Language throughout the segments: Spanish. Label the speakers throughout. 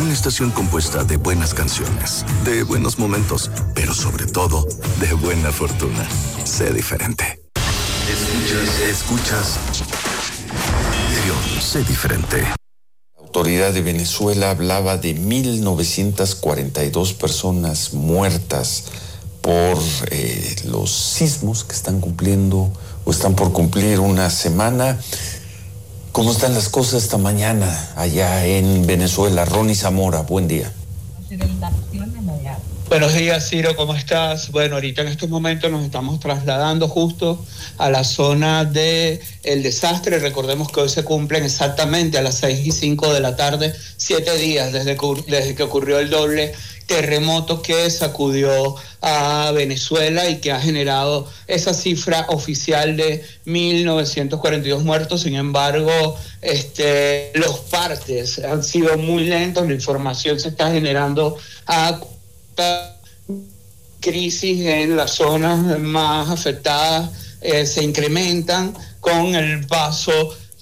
Speaker 1: Una estación compuesta de buenas canciones, de buenos momentos, pero sobre todo, de buena fortuna. Sé diferente. Escuchas. Sé diferente.
Speaker 2: La autoridad de Venezuela hablaba de 1,942 personas muertas por los sismos que están cumpliendo o están por cumplir una semana. ¿Cómo están las cosas esta mañana allá en Venezuela? Ronnie Zamora, buen día.
Speaker 3: Buenos días, Ciro, ¿cómo estás? Bueno, ahorita en estos momentos nos estamos trasladando justo a la zona del desastre. Recordemos que hoy se cumplen exactamente a las 6:05 de la tarde, 7 días desde que ocurrió el doble terremoto que sacudió a Venezuela y que ha generado esa cifra oficial de 1,942 muertos. Sin embargo, los partes han sido muy lentos, la información se está generando a crisis en las zonas más afectadas se incrementan con el paso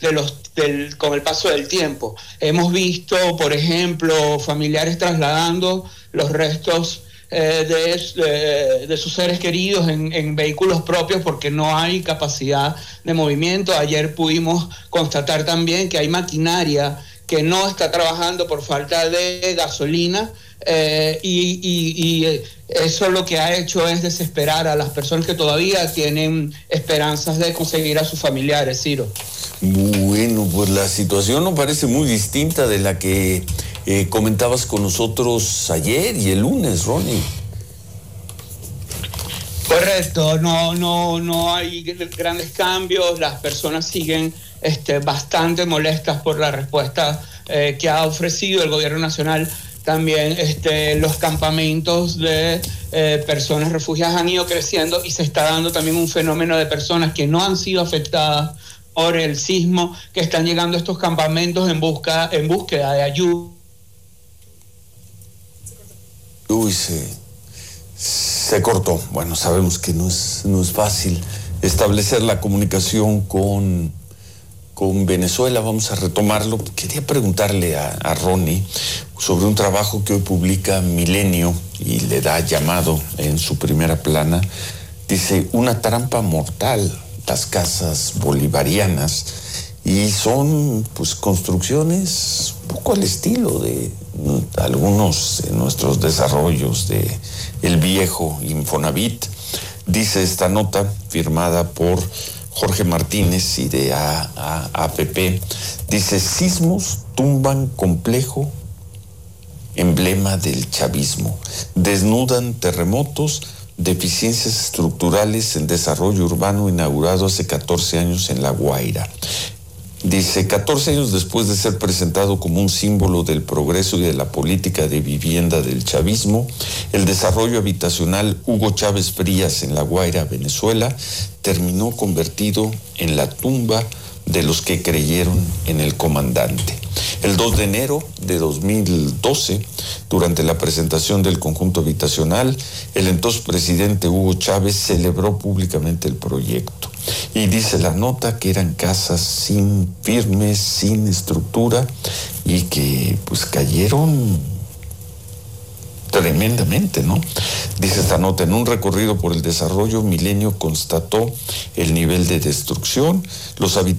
Speaker 3: del tiempo. Hemos visto, por ejemplo, familiares trasladando los restos de sus seres queridos en vehículos propios porque no hay capacidad de movimiento. Ayer pudimos constatar también que hay maquinaria que no está trabajando por falta de gasolina, y eso lo que ha hecho es desesperar a las personas que todavía tienen esperanzas de conseguir a sus familiares, Ciro.
Speaker 2: Bueno, pues la situación no parece muy distinta de la que comentabas con nosotros ayer y el lunes, Ronnie.
Speaker 3: Correcto, no hay grandes cambios, las personas siguen bastante molestas por la respuesta que ha ofrecido el gobierno nacional. También los campamentos de personas refugiadas han ido creciendo y se está dando también un fenómeno de personas que no han sido afectadas por el sismo, que están llegando a estos campamentos en búsqueda de ayuda.
Speaker 2: Uy, se cortó. Bueno, sabemos que no es fácil establecer la comunicación con Venezuela. Vamos a retomarlo. Quería preguntarle a Ronnie sobre un trabajo que hoy publica Milenio y le da llamado en su primera plana. Dice, una trampa mortal, las casas bolivarianas, y son pues construcciones un poco al estilo de algunos de nuestros desarrollos de el viejo Infonavit. Dice esta nota firmada por Jorge Martínez y de APP, dice, sismos tumban complejo emblema del chavismo, desnudan terremotos, deficiencias estructurales en desarrollo urbano inaugurado hace 14 años en La Guaira. Dice, 14 años después de ser presentado como un símbolo del progreso y de la política de vivienda del chavismo, el desarrollo habitacional Hugo Chávez Frías en La Guaira, Venezuela, terminó convertido en la tumba de los que creyeron en el comandante. El 2 de enero de 2012, durante la presentación del conjunto habitacional, el entonces presidente Hugo Chávez celebró públicamente el proyecto. Y dice la nota que eran casas sin firmes, sin estructura, y que pues cayeron tremendamente, ¿no? Dice esta nota, en un recorrido por el desarrollo, Milenio constató el nivel de destrucción, los habitantes